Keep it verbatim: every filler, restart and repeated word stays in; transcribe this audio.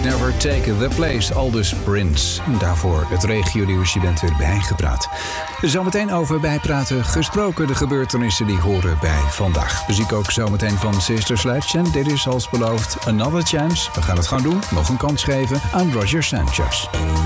Could Never Take the Place, aldus Prince. En daarvoor het regio-nieuws, je bent weer bijgepraat. Zometeen over bijpraten gesproken, de gebeurtenissen die horen bij vandaag. Muziek ook zometeen van Sister Sledge. En dit is als beloofd Another Chance. We gaan het gewoon doen, nog een kans geven aan Roger Sanchez.